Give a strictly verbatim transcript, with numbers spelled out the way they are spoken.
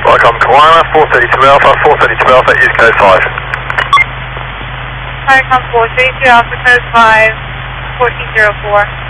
Welcome Kiwana, four thirty-two Alpha, four thirty-two Alpha, use code five. Welcome four thirty-two Alpha, code five, fourteen zero four.